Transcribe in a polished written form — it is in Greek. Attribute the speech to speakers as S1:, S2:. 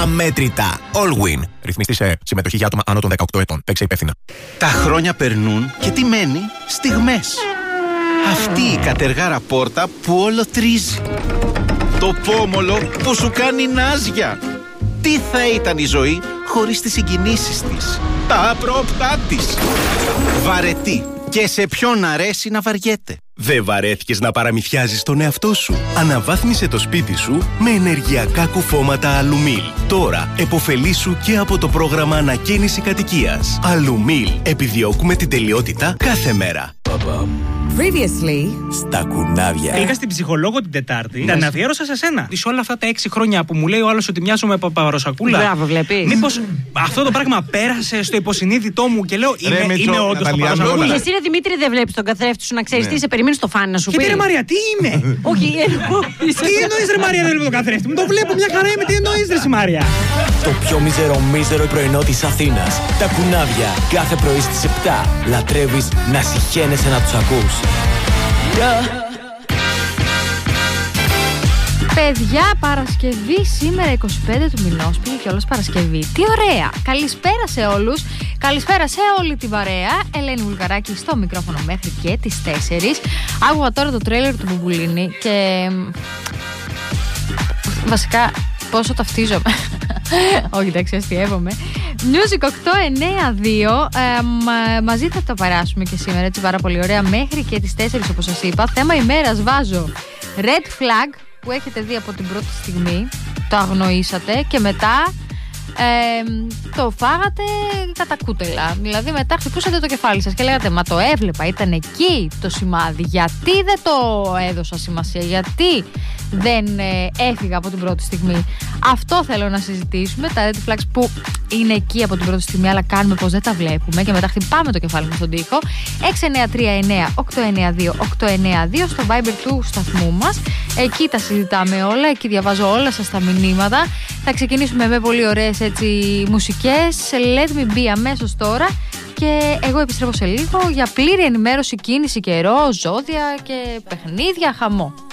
S1: αμέτρητα. Allwyn. Ρυθμιστή σε συμμετοχή για άτομα άνω των 18 ετών. Παίξε υπεύθυνα.
S2: Τα χρόνια περνούν και τι μένει? Στιγμές. Αυτή η κατεργάρα πόρτα που όλο τρίζει. Το πόμολο που σου κάνει νάζια. Τι θα ήταν η ζωή χωρίς τις συγκινήσεις της, τα απρόπτά της. Βαρετή. Και σε ποιον αρέσει να βαριέται.
S1: Δεν βαρέθηκες να παραμυθιάζεις τον εαυτό σου? Αναβάθμισε το σπίτι σου με ενεργειακά κουφώματα Αλουμίλ. Τώρα επωφελήσου και από το πρόγραμμα ανακαίνιση κατοικίας. Αλουμίλ. Επιδιώκουμε την τελειότητα κάθε μέρα.
S3: Previously,
S4: στα κουνάβια.
S5: Πήγα στην ψυχολόγο την Τετάρτη. Τα αναφιέρωσα σε σένα. Σε όλα αυτά τα 6 χρόνια που μου λέει ο άλλος ότι μοιάζω με παπαροσακούλα.
S3: Μπράβο, βλέπεις.
S5: Μήπως αυτό το πράγμα πέρασε στο υποσυνείδητό μου και λέω είμαι όντως παπαροσακούλα.
S3: Εσύ ρε Δημήτρη δεν βλέπεις τον καθρέφτη σου να ξέρεις τι σε περιμένει στο φαν να σου πει.
S5: Και τι ρε Μαρία, τι είμαι.
S3: Όχι,
S5: Τι εννοείς ρε Μαρία, δεν βλέπω τον καθρέφτη μου. Το βλέπω μια χαρά είμαι, τι εννοείς ρε Μαρία.
S4: Το πιο μίζερο πρωινό της Αθήνας. Τα κουνάβια. Κάθε πρωί στις 7. Λατρεύεις να συχαίνεσαι να τους ακούς.
S6: Παιδιά, Παρασκευή σήμερα 25 του μηνός. Πήγε κιόλας Παρασκευή. Τι ωραία! Καλησπέρα σε όλους. Καλησπέρα σε όλη την παρέα. Ελένη Βουλγαράκη στο μικρόφωνο μέχρι και τις 4. Άκουγα τώρα το τρέιλερ του Μπουμπουλίνη και βασικά πόσο ταυτίζομαι. Όχι, εντάξει, αστιεύομαι. Music 892. Μαζί θα το περάσουμε και σήμερα έτσι πάρα πολύ ωραία μέχρι και τις 4 όπως σας είπα. Θέμα ημέρας βάζω Red Flag που έχετε δει από την πρώτη στιγμή. Το αγνοήσατε και μετά το φάγατε κατά κούτελα. Δηλαδή μετά χτυπούσατε το κεφάλι σας και λέγατε μα το έβλεπα, ήταν εκεί το σημάδι. Γιατί δεν το έδωσα σημασία, γιατί δεν έφυγα από την πρώτη στιγμή. Αυτό θέλω να συζητήσουμε. Τα red flags που είναι εκεί από την πρώτη στιγμή αλλά κάνουμε πως δεν τα βλέπουμε και μετά χτυπάμε το κεφάλι μας στον τοίχο. 6939-892-892 στο Viber του σταθμού μας. Εκεί τα συζητάμε όλα, εκεί διαβάζω όλα σας τα μηνύματα. Θα ξεκινήσουμε με πολύ ωραίες έτσι μουσικές. Let me be αμέσως τώρα. Και εγώ επιστρέφω σε λίγο για πλήρη ενημέρωση, κίνηση, καιρό, ζώδια και παιχνίδια, χαμό.